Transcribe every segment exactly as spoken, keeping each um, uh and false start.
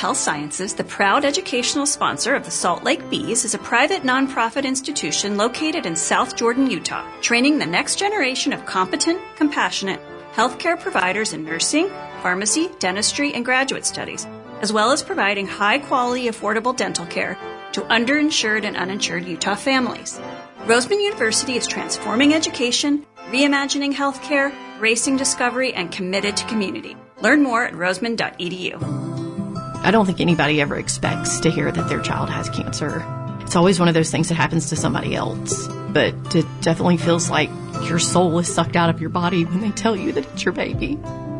Health Sciences, the proud educational sponsor of the Salt Lake Bees, is a private nonprofit institution located in South Jordan, Utah, training the next generation of competent, compassionate healthcare providers in nursing, pharmacy, dentistry, and graduate studies, as well as providing high-quality, affordable dental care to underinsured and uninsured Utah families. Roseman University is transforming education, reimagining healthcare, racing discovery, and committed to community. Learn more at roseman dot e d u. I don't think anybody ever expects to hear that their child has cancer. It's always one of those things that happens to somebody else. But it definitely feels like your soul is sucked out of your body when they tell you that it's your baby.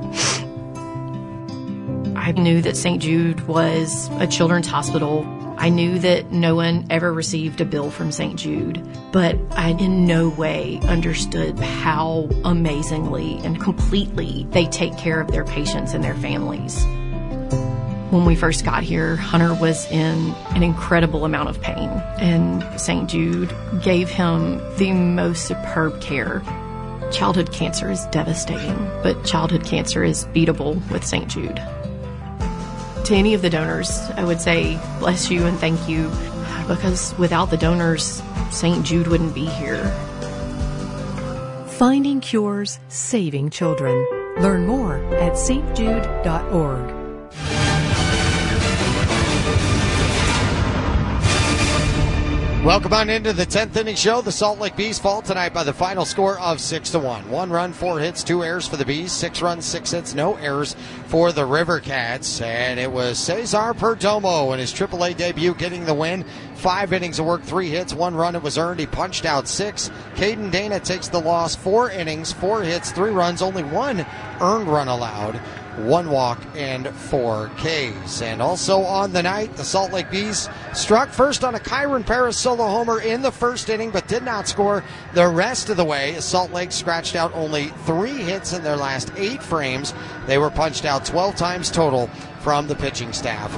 I knew that Saint Jude was a children's hospital. I knew that no one ever received a bill from Saint Jude, but I in no way understood how amazingly and completely they take care of their patients and their families. When we first got here, Hunter was in an incredible amount of pain, and Saint Jude gave him the most superb care. Childhood cancer is devastating, but childhood cancer is beatable with Saint Jude. To any of the donors, I would say bless you and thank you, because without the donors, Saint Jude wouldn't be here. Finding cures, saving children. Learn more at s t jude dot org. Welcome on into the tenth inning show. The Salt Lake Bees fall tonight by the final score of six to one. One run, four hits, two errors for the Bees. Six runs, six hits, no errors for the River Cats. And it was Cesar Perdomo in his triple A debut getting the win. Five innings of work, three hits, one run. It was earned. He punched out six. Caden Dana takes the loss. Four innings, four hits, three runs, only one earned run allowed. One walk and four Ks. And also on the night, the Salt Lake Bees struck first on a Kyron Paris solo homer in the first inning, but did not score the rest of the way. Salt Lake scratched out only three hits in their last eight frames. They were punched out twelve times total from the pitching staff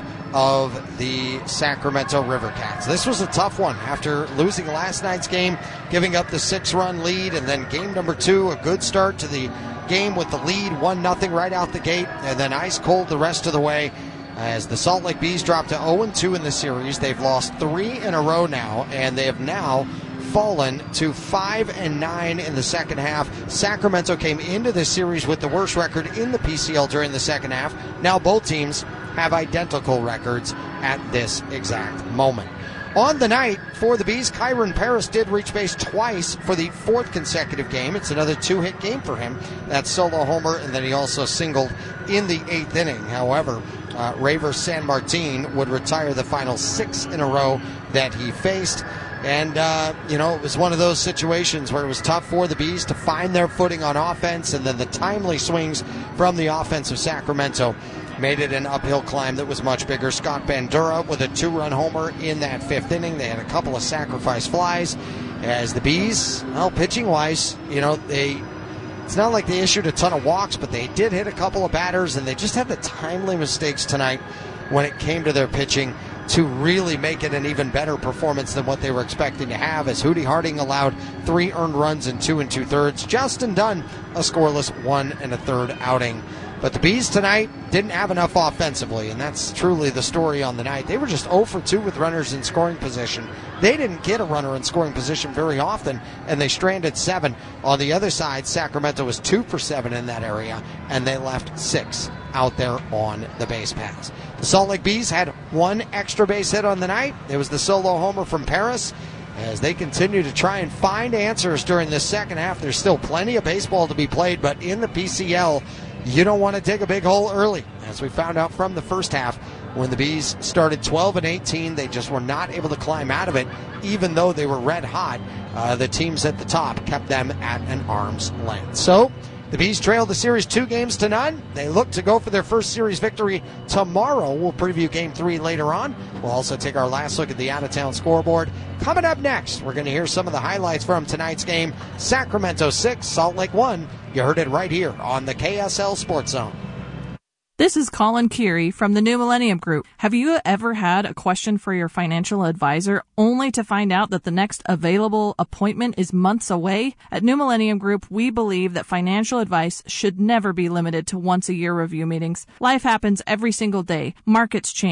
of the Sacramento River Cats. This was a tough one after losing last night's game, giving up the six-run lead, and then game number two, a good start to the game with the lead, one nothing right out the gate, and then ice cold the rest of the way as the Salt Lake Bees drop to oh and two in the series. They've lost three in a row now, and they have now fallen to five and nine in the second half. Sacramento came into this series with the worst record in the P C L during the second half. Now both teams have identical records at this exact moment. On the night for the Bees, Kyron Paris did reach base twice for the fourth consecutive game. It's another two-hit game for him. That solo homer, and then he also singled in the eighth inning. However, uh, Raver San Martin would retire the final six in a row that he faced. And, uh, you know, it was one of those situations where it was tough for the Bees to find their footing on offense, and then the timely swings from the offense of Sacramento made it an uphill climb that was much bigger. Scott Bandura with a two-run homer in that fifth inning. They had a couple of sacrifice flies as the Bees, well, pitching-wise, you know, they it's not like they issued a ton of walks, but they did hit a couple of batters, and they just had the timely mistakes tonight when it came to their pitching to really make it an even better performance than what they were expecting to have, as Hootie Harding allowed three earned runs in two and two-thirds. Justin Dunn, a scoreless one and a third outing. But the Bees tonight didn't have enough offensively, and that's truly the story on the night. They were just oh for two with runners in scoring position. They didn't get a runner in scoring position very often, and they stranded seven. On the other side, Sacramento was two for seven in that area, and they left six out there on the base paths. The Salt Lake Bees had one extra base hit on the night. It was the solo homer from Paris. As they continue to try and find answers during this second half, there's still plenty of baseball to be played, but in the P C L, you don't want to dig a big hole early. As we found out from the first half, when the Bees started twelve and eighteen, they just were not able to climb out of it, even though they were red hot. Uh, the teams at the top kept them at an arm's length. So the Bees trailed the series two games to none. They look to go for their first series victory tomorrow. We'll preview game three later on. We'll also take our last look at the out-of-town scoreboard. Coming up next, we're going to hear some of the highlights from tonight's game. Sacramento six, Salt Lake one. You heard it right here on the K S L Sports Zone. This is Colin Keary from the New Millennium Group. Have you ever had a question for your financial advisor only to find out that the next available appointment is months away? At New Millennium Group, we believe that financial advice should never be limited to once-a-year review meetings. Life happens every single day. Markets change.